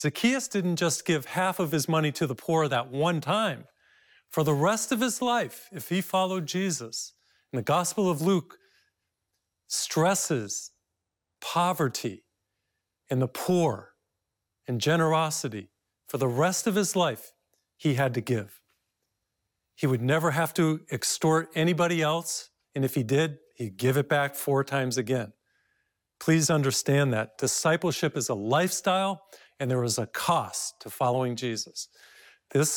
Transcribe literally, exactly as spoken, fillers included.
Zacchaeus didn't just give half of his money to the poor that one time. For the rest of his life, if he followed Jesus, and the Gospel of Luke stresses poverty and the poor and generosity, for the rest of his life, he had to give. He would never have to extort anybody else, and if he did, he'd give it back four times again. Please understand that discipleship is a lifestyle, and there is a cost to following Jesus. This